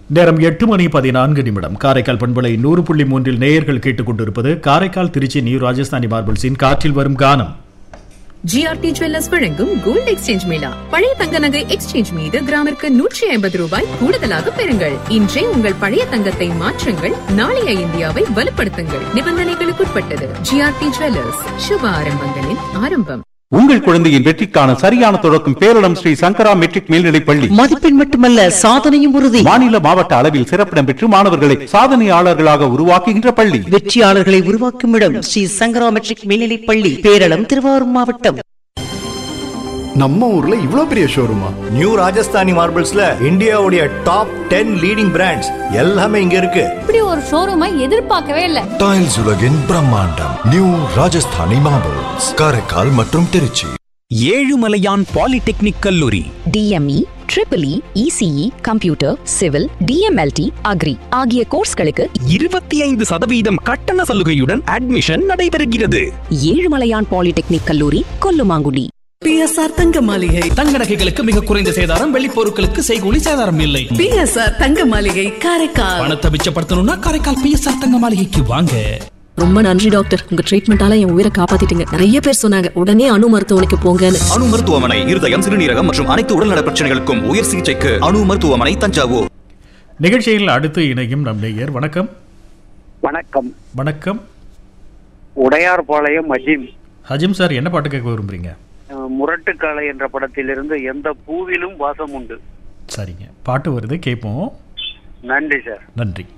நேரம் 8:14 காரைக்கால் பண்பலை 100.3 நேயர்கள் கேட்டுக் கொண்டிருப்பது காரைக்கால் திருச்சி நியூ ராஜஸ்தானி மார்பிள்ஸின் காற்றில் வரும் கானம். ஜிஆர்டி ஜுவல்லர்ஸ் வழங்கும் கோல்ட் எக்ஸ்சேஞ்ச் மேளா. பழைய தங்க நகை எக்ஸ்சேஞ்ச் மீது கிராமிற்கு 150 ரூபாய் கூடுதலாக பெறுங்கள். இன்றே உங்கள் பழைய தங்கத்தை மாற்றுங்கள், நாளைய இந்தியாவை வலுப்படுத்துங்கள். நிபந்தனைகளுக்குட்பட்டது. ஜிஆர்டி ஜுவல்லர்ஸ், சுப ஆரம்பங்களின் ஆரம்பம். உங்கள் குழந்தையின் வெற்றிக்கான சரியான தொடக்கம் பேரிடம் ஸ்ரீ சங்கரா மெட்ரிக் மேல்நிலைப் பள்ளி. மதிப்பெண் மட்டுமல்ல, சாதனையும் உறுதி. மாநில மாவட்ட அளவில் சிறப்பிடம் பெற்று மாணவர்களை சாதனையாளர்களாக உருவாக்குகின்ற பள்ளி. வெற்றியாளர்களை உருவாக்கும் இடம் ஸ்ரீ சங்கரா மெட்ரிக் மேல்நிலைப் பள்ளி, பேரளம், திருவாரூர் மாவட்டம். நம்ம ஊர்ல இவ்ளோ பெரிய ஷோரூமா? நியூ ராஜஸ்தானி மார்பிள்ஸ்ல இந்தியாவுடைய டாப் 10 லீடிங் பிராண்ட்ஸ் எல்லாமே இங்க இருக்கு. இப்படி ஒரு ஷோரூமை எதிர்பார்க்கவே இல்ல. டைல்ஸ் உலகின் பிரம்மாண்டம் நியூ ராஜஸ்தானி மார்பிள்ஸ், காரைக்கால் மற்றும் திருச்சி. ஏழுமலையான் பாலிடெக்னிக் கல்லூரி DME, EEE, ECE, computer, civil, DMLT, agri ஆகிய கோர்ஸ்களுக்கு 25% கட்டண சலுகையுடன் அட்மிஷன் நடைபெறுகிறது. ஏழுமலையான் பாலிடெக்னிக் கல்லூரி, கொல்லுமாங்குடி. PSR தங்க மாளிகை. தங்க நகைகளுக்கு மிக குறைந்த சேதாரம், வெள்ளி பொருட்களுக்கு செய்கூலி சேதாரம் இல்லை. PSR தங்க மாளிகை, காரைக்கால். பணத்தை மிச்சப்படுத்தணும்னா காரைக்கால் PSR தங்க மாளிகைக்கு வாங்க. ரொம்ப நன்றி டாக்டர், உங்க ட்ரீட்மெண்டால என் உயிரை காப்பாத்திட்டீங்க. நிறைய பேர் சொன்னாங்க உடனே அணு மருத்துவமனைக்கு போங்கன்னு. அணு மருத்துவமனை இருதயம், சிறுநீரகம் மற்றும் அனைத்து உடல்நல பிரச்சனைகளுக்கும் உயர் சிகிச்சைக்கு அணு மருத்துவமனை, தஞ்சாவூர். நிகழ்ச்சியில் அடுத்து இணையும் நம் நேயர். வணக்கம். வணக்கம். வணக்கம். உடையார்பாளையம் அஜிம். ஹஜிம் சார், என்ன பாட்டு கேட்க விரும்புறீங்க? முரட்டுக்காலை என்ற படத்திலிருந்து எந்த பூவிலும் வாசம் உண்டு. சரிங்க, பாட்டு வருது, கேட்போம். நன்றி சார். நன்றி.